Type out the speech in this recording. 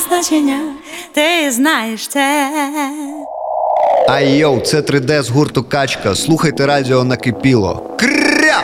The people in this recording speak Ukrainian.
значення, ти знаєш це. Ай йоу, це 3D з гурту Качка. Слухайте радіо Накипіло. Кря!